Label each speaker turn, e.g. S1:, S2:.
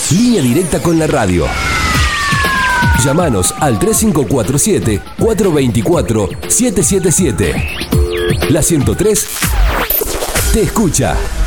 S1: Línea directa con la radio. Llámanos al 3547-424-777. La 103 te escucha.